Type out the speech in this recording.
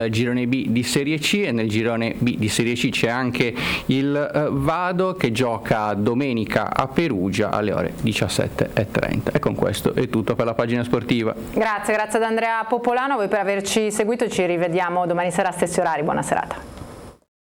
girone B di Serie C, e nel girone B di Serie C c'è anche il Vado che gioca domenica a Perugia alle ore 17:30. E con questo è tutto per la pagina sportiva. Grazie ad Andrea Popolano, voi per averci seguito, ci rivediamo domani sera a stessi orari, buona serata.